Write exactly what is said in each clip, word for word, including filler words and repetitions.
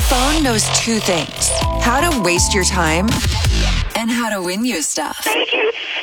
phone knows two things: how to waste your time and how to win you stuff. Thank you so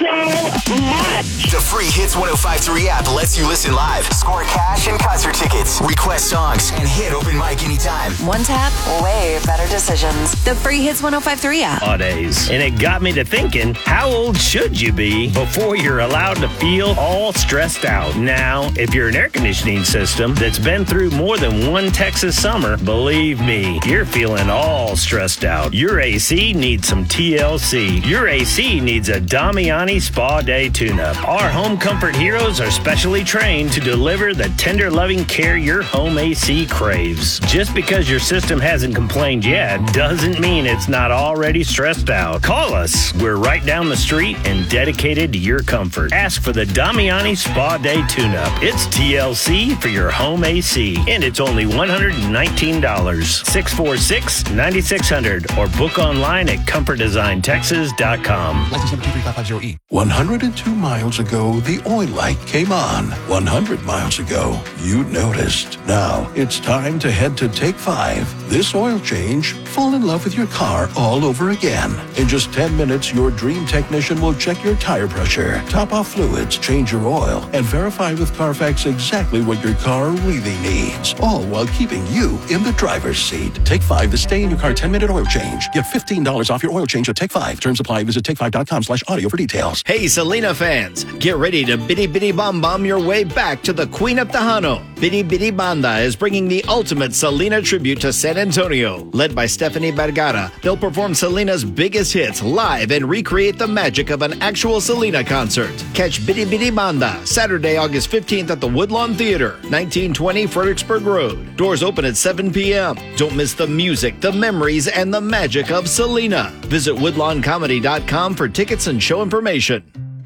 much. The free Hits one oh five three app lets you listen live, score cash and concert tickets, request songs, and hit open mic anytime. One tap, way better decisions. The free Hits one oh five three app. Holidays. And it got me to thinking, how old should you be before you're allowed to feel all stressed out? Now, if you're an air conditioning system that's been through more than one Texas summer, believe me, you're feeling all stressed out. Your A C needs some T L C. Your A C needs a Damiani Spa Day tune-up. Our home comfort heroes are specially trained to deliver the tender, loving care your home A C craves. Just because your system hasn't complained yet doesn't mean it's not already stressed out. Call us. We're right down the street and dedicated to your comfort. Ask for the Damiani Spa Day tune-up. It's T L C for your home A C, and it's only one hundred nineteen dollars. six four six, nine six zero zero or book online at comfort design texas dot com. License number two three five five zero E. one hundred two miles ago, the oil light came on. one hundred miles ago, you noticed. Now, it's time to head to Take five. This oil change, fall in love with your car all over again. In just ten minutes, your dream technician will check your tire pressure, top off fluids, change your oil, and verify with Carfax exactly what your car really needs. All while keeping you in the driver's seat. Take five, the stay in your car ten minute oil change. Get fifteen dollars off your oil change at Take five. Terms apply. Visit take five dot com slash audio for details. Hey, Selena fans, get ready to Bitty Bitty Bom Bom your way back to the Queen of Tejano. Bitty Bitty Banda is bringing the ultimate Selena tribute to San Antonio. Led by Stephanie Vergara, they'll perform Selena's biggest hits live and recreate the magic of an actual Selena concert. Catch Bitty Bitty Banda Saturday, August fifteenth at the Woodlawn Theater, nineteen twenty Fredericksburg Road. Doors open at seven p.m. Don't miss the music, the memories, and the magic of Selena. Visit woodlawn comedy dot com for tickets and show information.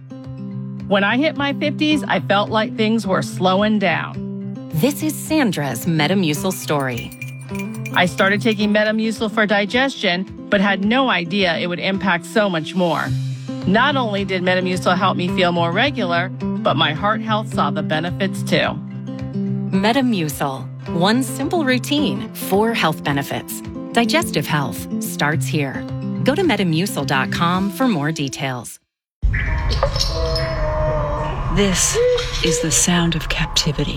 When I hit my fifties, I felt like things were slowing down. This is Sandra's Metamucil story. I started taking Metamucil for digestion, but had no idea it would impact so much more. Not only did Metamucil help me feel more regular, but my heart health saw the benefits too. Metamucil. One simple routine, four health benefits. Digestive health starts here. Go to metamucil dot com for more details. This is the sound of captivity.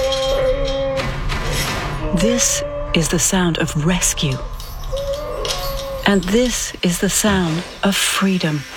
This is the sound of rescue. And this is the sound of freedom.